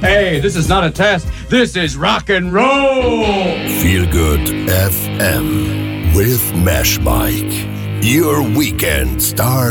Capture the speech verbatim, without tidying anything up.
Hey, this is not a test. This is rock and roll. Feel Good F M with Mesh Mike. Your weekend starts